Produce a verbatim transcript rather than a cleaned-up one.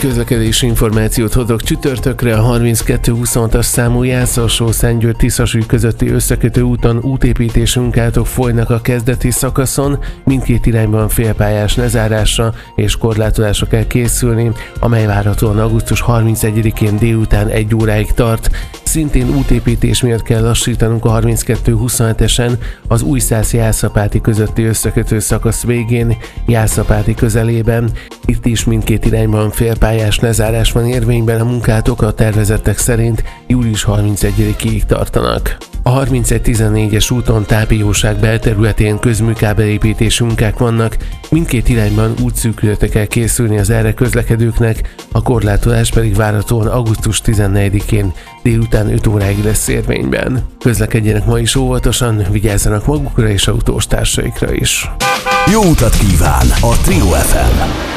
közlekedési információt hozok csütörtökre. A harminckettő huszonhatos számú Jászolsó-Szentgyörgy-Tisasúly közötti összekötő úton útépítési munkálatok folynak a kezdeti szakaszon, mindkét irányban félpályás lezárásra és korlátozásra kell készülni, amely várhatóan augusztus harmincegyedikén délután egy óráig tart. Szintén útépítés miatt kell lassítanunk a harminckettő huszonhetesen az Újszász-Jászapáti közötti összekötő szakasz végén, Jászapáti közelében. Itt is mindkét irányban félpályás lezárás van érvényben, a munkálatok a tervezettek szerint július harmincegyedikéig tartanak. A harmincegy tizennégyes úton tápióság belterületén közműkábelépítési munkák vannak, mindkét irányban útszűkületre kell készülni az erre közlekedőknek, a korlátozás pedig várhatóan augusztus tizennegyedikén délután öt óráig lesz érvényben. Közlekedjenek ma is óvatosan, vigyázzanak magukra és autós társaikra is. Jó utat kíván a Trio ef em!